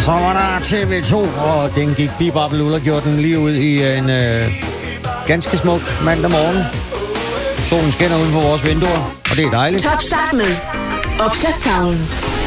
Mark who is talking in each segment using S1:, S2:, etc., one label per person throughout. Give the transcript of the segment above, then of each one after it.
S1: Så var der TV2, og den gik bibabelul og gjorde den lige ud i en ganske smuk mandag morgen. Solen skinner uden for vores vinduer, og det er dejligt.
S2: Topstart med Opslagstavlen.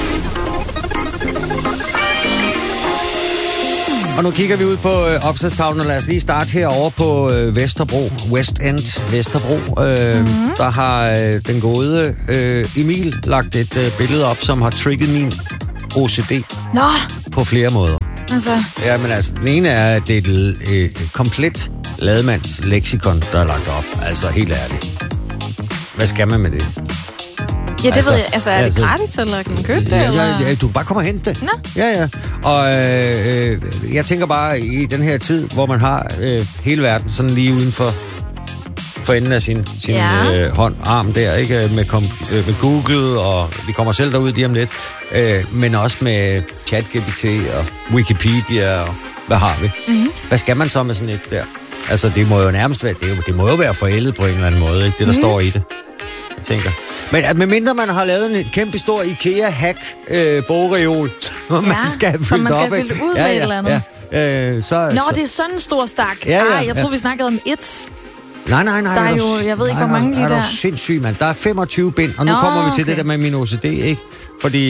S1: Og nu kigger vi ud på opslagstavlen, og lad os lige starte herovre på Vesterbro, West End Vesterbro. Der har den gode Emil lagt et billede op, som har trigget min OCD.
S3: Nå!
S1: På flere måder.
S3: Altså.
S1: Ja, men altså, den ene er, at det er et komplet lademands leksikon, der er lagt op. Altså, helt ærligt. Hvad skal man med det?
S3: Ja, det ved jeg. Altså, er det gratis, eller kan man købe det?
S1: Ja,
S3: eller?
S1: du kan bare komme og hente det.
S3: Nå.
S1: Ja. Og jeg tænker bare, i den her tid, hvor man har hele verden sådan lige uden for enden af sin arm der, ikke? Med Google, og vi kommer selv derud lige om lidt, men også med ChatGPT og Wikipedia, og hvad har vi? Mm-hmm. Hvad skal man så med sådan et der? Altså, det må jo nærmest være, det må jo være forældet på en eller anden måde, ikke? Det, der står i det. Jeg tænker. Men at medmindre man har lavet en kæmpe stor IKEA-hack-bogreol, som man skal have fyldt op,
S3: fylde ud med et eller andet.
S1: Det
S3: er sådan en stor stak. Jeg troede, vi snakkede om et.
S1: Nej.
S3: Der er jo, jeg ved ikke, hvor mange lige der.
S1: Der er sindssygt, mand. Der er 25 bind, og nu kommer vi til det der med min OCD, ikke? Fordi,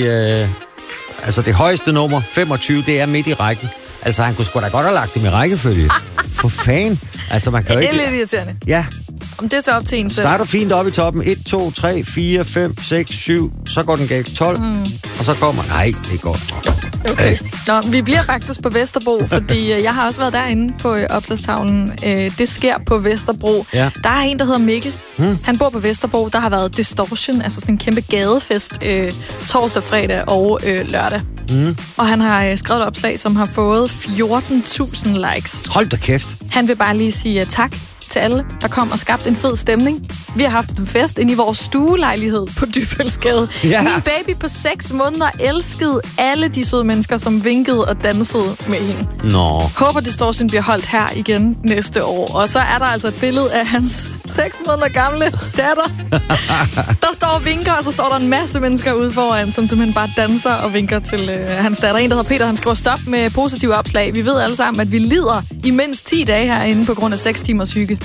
S1: det højeste nummer, 25, det er midt i rækken. Altså, han kunne sgu da godt have lagt det med rækkefølge. For fan. Altså, man kan jo ikke...
S3: Det er lidt irriterende.
S1: Ja.
S3: Om det er så op til en selv.
S1: Starter fint op i toppen. 1, 2, 3, 4, 5, 6, 7. Så går den galt 12. Og så kommer... Nej, det går...
S3: Okay. Nå, vi bliver faktisk på Vesterbro, fordi jeg har også været derinde på opslagstavlen. Det sker på Vesterbro. Ja. Der er en, der hedder Mikkel. Han bor på Vesterbro. Der har været Distortion, altså sådan en kæmpe gadefest torsdag, fredag og lørdag. Og han har skrevet et opslag, som har fået 14.000 likes.
S1: Hold da kæft.
S3: Han vil bare lige sige tak til alle, der kom og skabte en fed stemning. Vi har haft en fest inde i vores stuelejlighed på Dybbølsgade. Ja. Min baby på 6 måneder elskede alle de søde mennesker, som vinkede og dansede med hende.
S1: Nå.
S3: Håber, Distortion bliver holdt her igen næste år. Og så er der altså et billede af hans 6 måneder gamle datter. Der står og vinker, og så står der en masse mennesker ude foran, som simpelthen bare danser og vinker til hans datter. En, der hedder Peter, han skriver stop med positive opslag. Vi ved alle sammen, at vi lider i mindst 10 dage herinde på grund af 6 timers hygge.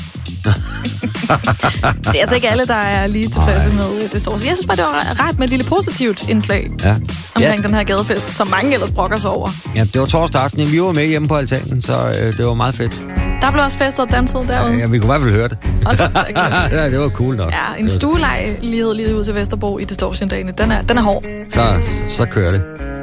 S3: Det er altså ikke alle, der er lige tilfredse med det står. Så jeg synes bare, det var ret med et lille positivt indslag omkring den her gadefest, som mange ellers brokker sig over.
S1: Ja, det var torsdag aften. Vi var med hjemme på altanen, så det var meget fedt.
S3: Der blev også festet og danset derude.
S1: Ja, vi kunne i hvert fald høre det. Ja, det var cool nok.
S3: Ja, en stuelejlighed lige ud til Vesterbro i Distortion-dagene. Den er hård.
S1: Så kører det.